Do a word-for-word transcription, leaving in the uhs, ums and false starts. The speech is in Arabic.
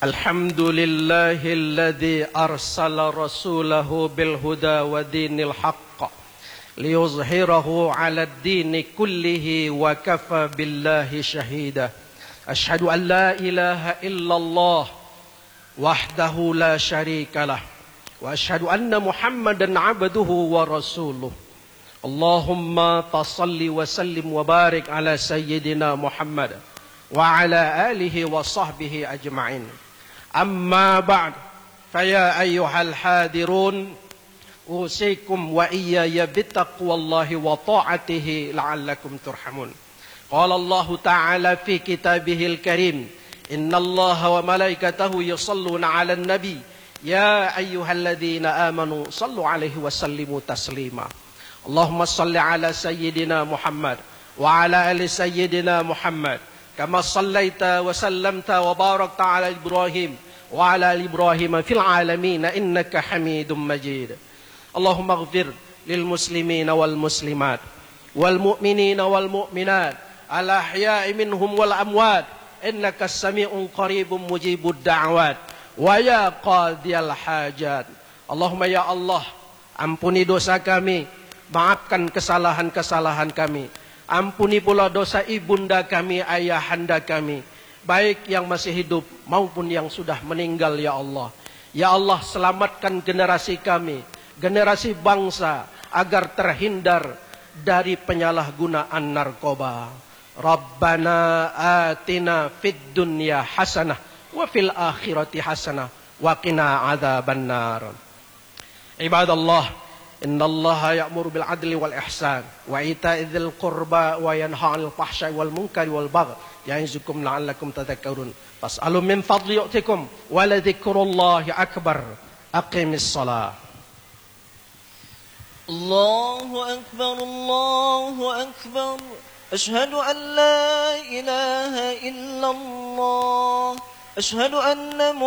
الحمد لله الذي أرسل رسوله بالهدى ودين الحق ليظهره على الدين كله وكفى بالله شهيدا أشهد أن لا إله إلا الله وحده لا شريك له وأشهد أن محمدا عبده ورسوله اللهم صل وسلم وبارك على سيدنا محمد وعلى آله وصحبه أجمعين أما بعد فيا أيها الحاضرون أوصيكم وإياي بتقوى الله وطاعته لعلكم ترحمون قال الله تعالى في كتابه الكريم إن الله وملائكته يصلون على النبي يا أيها الذين آمنوا صلوا عليه وسلموا تسليما اللهم صل على سيدنا محمد وعلى آل سيدنا محمد كما صليت وسلمت وباركت على إبراهيم وعلى آل إبراهيم في العالمين إنك حميد مجيد اللهم اغفر للمسلمين والمسلمات والمؤمنين والمؤمنات الأحياء منهم والأموات إنك السميع قريب مجيب الدعوات ويا قاضي الحاجات اللهم ya Allah ampuni dosa kami, maafkan kesalahan-kesalahan kami. Ampuni pula dosa ibunda kami, ayahanda kami, baik yang masih hidup maupun yang sudah meninggal ya Allah. Ya Allah, selamatkan generasi kami, generasi bangsa agar terhindar dari penyalahgunaan narkoba. Rabbana atina fid dunya hasanah wa fil akhirati hasanah wa qina adzabannar. Ibadallah, Inna Allah ya'muru bil adli wal ihsan wa ita'i dzil qurba wa yanha 'anil fahsya'i wal munkari wal baghi ya'izukum la'allakum tadhakkarun. Fas'alu min fadli yu'tikum wa la dzikrullahi akbar. Aqimis shalah. Allahu akbar, Allahu akbar. Asyhadu an la ilaha illallah. Asyhadu anna